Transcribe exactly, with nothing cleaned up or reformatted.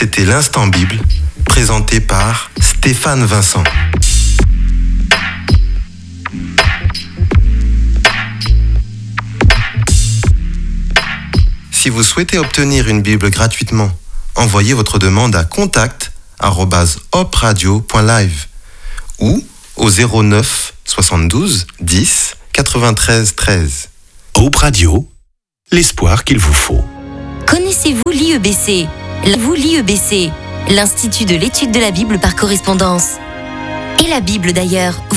C'était l'Instant Bible, présenté par Stéphane Vincent. Si vous souhaitez obtenir une Bible gratuitement, envoyez votre demande à contact arobase hopradio point live ou au zéro neuf soixante-douze dix quatre-vingt-treize treize. Hope Radio, l'espoir qu'il vous faut. Connaissez-vous l'I E B C ? Vous l'I E B C, l'Institut de l'étude de la Bible par correspondance. Et la Bible d'ailleurs